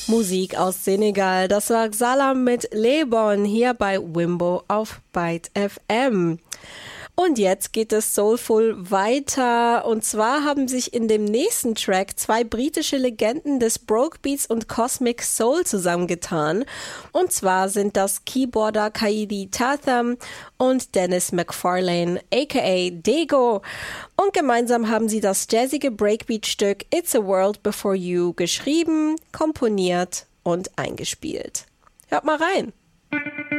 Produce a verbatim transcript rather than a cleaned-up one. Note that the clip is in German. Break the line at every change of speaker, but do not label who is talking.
Musik aus Senegal. Das war Xalam mit Lebon hier bei Wimbo auf Byte F M. Und jetzt geht es soulful weiter. Und zwar haben sich in dem nächsten Track zwei britische Legenden des Brokebeats und Cosmic Soul zusammengetan. Und zwar sind das Keyboarder Kaidi Tatham und Dennis McFarlane, aka Dego. Und gemeinsam haben sie das jazzige Breakbeat-Stück It's a World Before You geschrieben, komponiert und eingespielt. Hört mal rein.